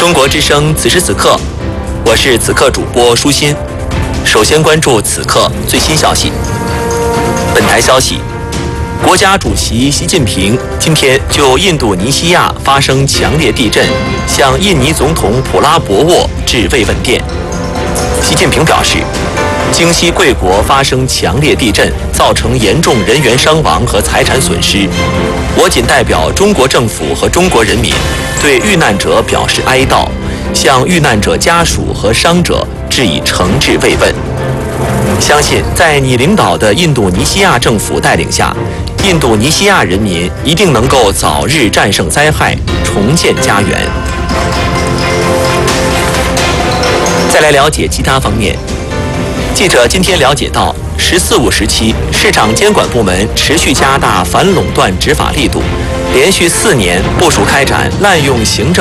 中国之声此时此刻，我是此刻主播舒心。首先关注此刻最新消息。本台消息，国家主席习近平今天就印度尼西亚发生强烈地震，向印尼总统普拉博沃致慰问电。习近平表示，京西贵国发生强烈地震，造成严重人员伤亡和财产损失。我谨代表中国政府和中国人民对遇难者表示哀悼，向遇难者家属和伤者致以诚挚慰问。相信在你领导的印度尼西亚政府带领下，印度尼西亚人民一定能够早日战胜灾害，重建家园。再来了解其他方面。记者今天了解到，“14五”时期，市场监管部门持续加大反垄断执法力度，连续4年部署开展滥用行政